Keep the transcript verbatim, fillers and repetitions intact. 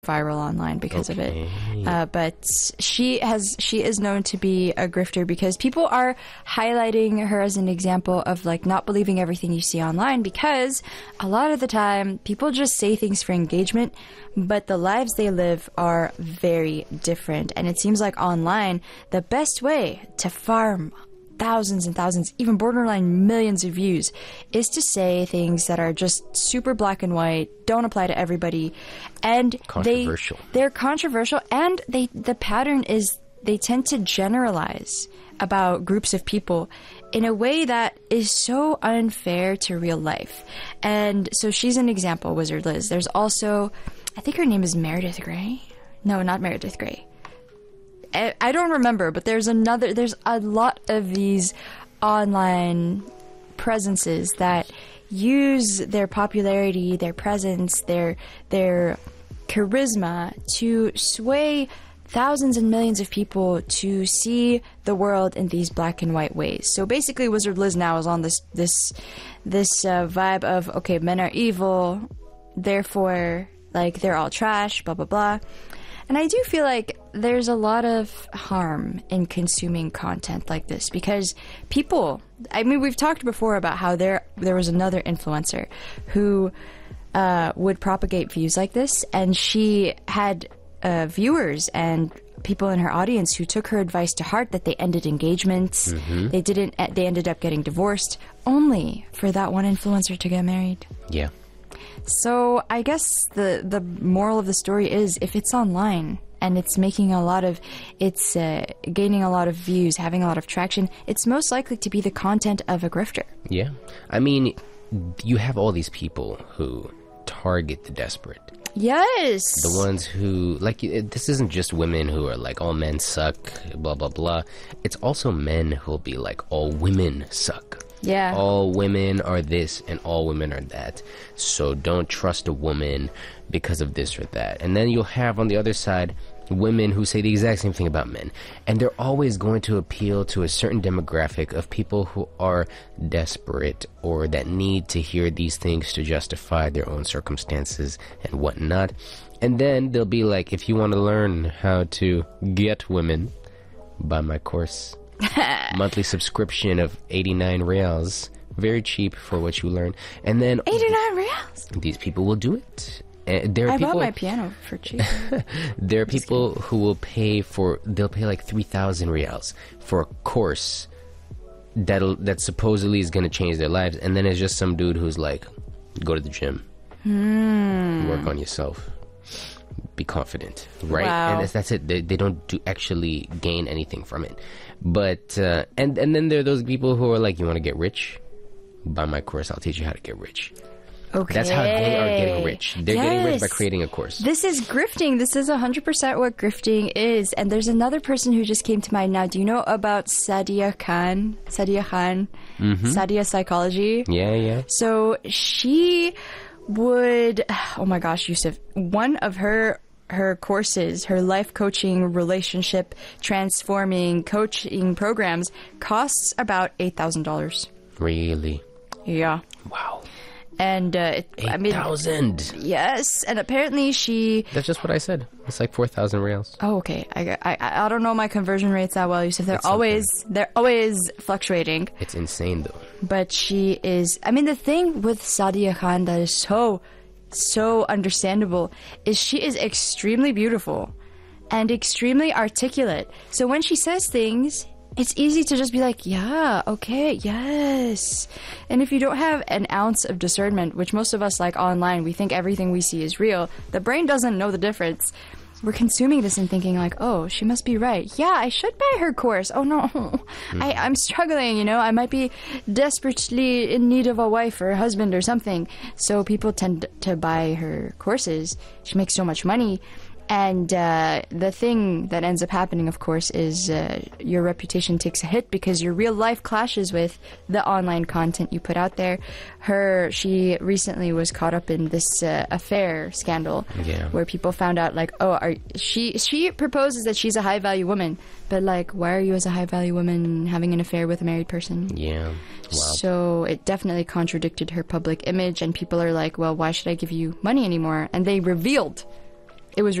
viral online because Okay. of it. Uh, but she has she is known to be a grifter because people are highlighting her as an example of like not believing everything you see online, because a lot of the time people just say things for engagement, but the lives they live are very different. And it seems like online, the best way to farm thousands and thousands, even borderline millions of views, is to say things that are just super black and white, don't apply to everybody, and Controversial. they they're controversial, and they the pattern is they tend to generalize about groups of people in a way that is so unfair to real life. And so she's an example, Wizard Liz. There's also, I think her name is Meredith Grey. No, not Meredith Grey. I don't remember, but there's another, there's a lot of these online presences that use their popularity, their presence, their, their charisma to sway thousands and millions of people to see the world in these black and white ways. So basically Wizard Liz now is on this, this, this uh, vibe of, okay, men are evil, therefore, like, they're all trash, blah, blah, blah. And I do feel like there's a lot of harm in consuming content like this, because people, I mean, we've talked before about how there there was another influencer who uh, would propagate views like this, and she had uh, viewers and people in her audience who took her advice to heart, that they ended engagements, Mm-hmm. they didn't, they ended up getting divorced, only for that one influencer to get married. Yeah. So I guess the the moral of the story is, if it's online and it's making a lot of, it's uh, gaining a lot of views, having a lot of traction, it's most likely to be the content of a grifter. Yeah. I mean, you have all these people who target the desperate. Yes. The ones who, like, it- this isn't just women who are like, all men suck, blah, blah, blah. It's also men who'll be like, all women suck. Yeah. All women are this and all women are that. So don't trust a woman because of this or that. And then you'll have on the other side women who say the exact same thing about men. And they're always going to appeal to a certain demographic of people who are desperate or that need to hear these things to justify their own circumstances and whatnot. And then they'll be like, if you want to learn how to get women, buy my course. Monthly subscription of eighty-nine reals, very cheap for what you learn. And then eighty-nine reals. these people will do it. And there are I people, bought my piano for cheap. there are people who will pay for, they'll pay like three thousand reals for a course that'll that supposedly is going to change their lives, and then it's just some dude who's like, go to the gym, Hmm. work on yourself, be confident, right? Wow. And that's, that's it. They, they don't do actually gain anything from it. But uh, and and then there are those people who are like, you want to get rich? Buy my course. I'll teach you how to get rich. Okay. That's how they are getting rich. They're getting rich by Yes. creating a course. This is grifting. This is one hundred percent what grifting is. And there's another person who just came to mind now. Do you know about Sadia Khan? Sadia Khan? Sadia Psychology? Yeah, yeah. So she would, oh my gosh, Yusuf, one of her her courses, her life coaching, relationship transforming coaching programs costs about eight thousand dollars. Really? Yeah. Wow. And, uh, it, I Eight mean, thousand. yes. And apparently she, That's just what I said. It's like four thousand reals. oh, okay. I, I, I don't know my conversion rates that well, Yusuf. They're It's something. always, they're always fluctuating. It's insane, though. But she is, I mean, the thing with Sadia Khan that is so, so understandable is she is extremely beautiful and extremely articulate. So when she says things, it's easy to just be like, yeah, okay, yes. And if you don't have an ounce of discernment, which most of us like online, we think everything we see is real, the brain doesn't know the difference. We're consuming this and thinking like, oh, she must be right. Yeah, I should buy her course. Oh no, I, I'm struggling, you know, I might be desperately in need of a wife or a husband or something. So people tend to buy her courses. She makes so much money. And uh, the thing that ends up happening, of course, is uh, your reputation takes a hit because your real life clashes with the online content you put out there. Her, she recently was caught up in this uh, affair scandal, Yeah. where people found out, like, oh, are, she she proposes that she's a high value woman, but like, why are you as a high value woman having an affair with a married person? Yeah. Wow. So it definitely contradicted her public image, and people are like, well, why should I give you money anymore? And they revealed It was